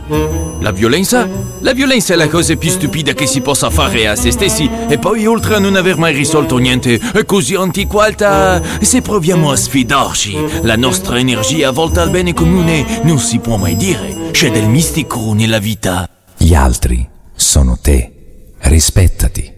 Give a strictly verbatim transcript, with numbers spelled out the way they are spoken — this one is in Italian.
La violenza? La violenza è la cosa più stupida che si possa fare a se stessi, e poi oltre a non aver mai risolto niente è così antiquata. Se proviamo a sfidarci, la nostra energia volta al bene comune non si può mai dire. C'è del mistico nella vita. Gli altri sono te. Rispettati.